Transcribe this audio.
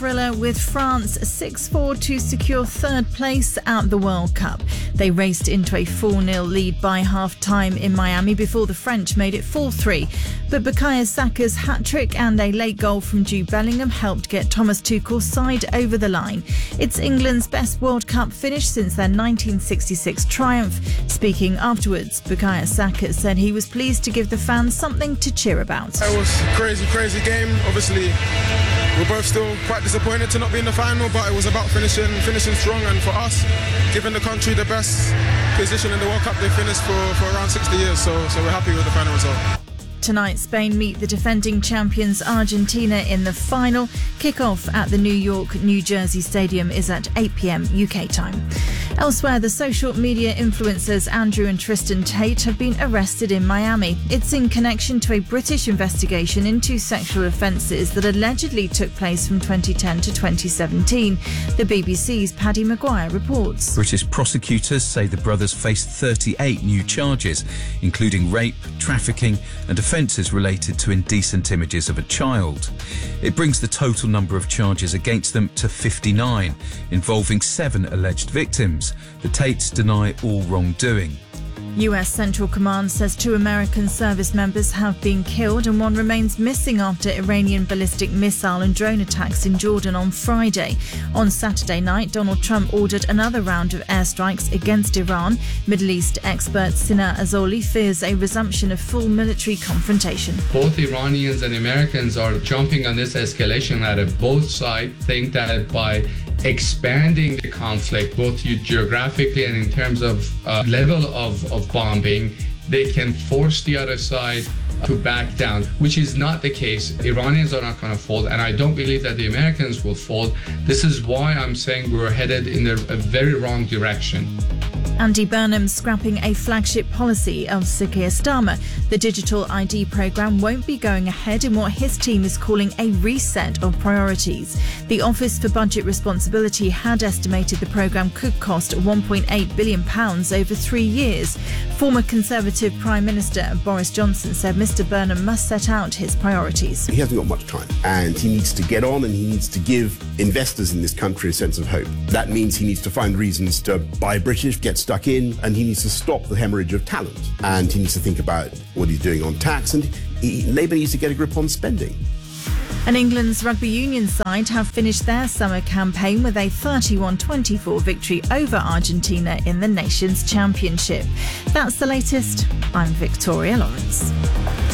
thriller with France 6-4 to secure third place at the World Cup. They raced into a 4-0 lead by half-time in Miami before the French made it 4-3. But Bukayo Saka's hat-trick and a late goal from Jude Bellingham helped get Thomas Tuchel's side over the line. It's England's best World Cup finish since their 1966 triumph. Speaking afterwards, Bukayo Saka said he was pleased to give the fans something to cheer about. It was a crazy game. Obviously, we're both still quite disappointed to not be in the final, but it was about finishing strong, and for us, giving the country the best position in the World Cup they finished for around 60 years, so we're happy with the final result. Tonight, Spain meet the defending champions Argentina in the final. Kick-off at the New York-New Jersey Stadium is at 8 p.m. UK time. Elsewhere, the social media influencers Andrew and Tristan Tate have been arrested in Miami. It's in connection to a British investigation into sexual offences that allegedly took place from 2010 to 2017. The BBC's Paddy Maguire reports. British prosecutors say the brothers faced 38 new charges, including rape, trafficking and offences related to indecent images of a child. It brings the total number of charges against them to 59, involving 7 alleged victims. The Tates deny all wrongdoing. US Central Command says 2 American service members have been killed and 1 remains missing after Iranian ballistic missile and drone attacks in Jordan on Friday. On Saturday night, Donald Trump ordered another round of airstrikes against Iran. Middle East expert Sina Azoli fears a resumption of full military confrontation. Both Iranians and Americans are jumping on this escalation ladder. Both sides think that by expanding the conflict, both geographically and in terms of level of bombing, they can force the other side to back down, which is not the case. Iranians are not going to fold, and I don't believe that the Americans will fold. This is why I'm saying we're headed in a very wrong direction. Andy Burnham scrapping a flagship policy of Sir Keir Starmer. The digital ID programme won't be going ahead in what his team is calling a reset of priorities. The Office for Budget Responsibility had estimated the programme could cost £1.8 billion over 3 years. Former Conservative Prime Minister Boris Johnson said Mr Burnham must set out his priorities. He hasn't got much time, and he needs to get on, and he needs to give investors in this country a sense of hope. That means he needs to find reasons to buy British, get stuck in, and he needs to stop the hemorrhage of talent, and he needs to think about what he's doing on tax, and Labour needs to get a grip on spending. And England's rugby union side have finished their summer campaign with a 31-24 victory over Argentina in the Nations Championship. That's the latest. I'm Victoria Lawrence.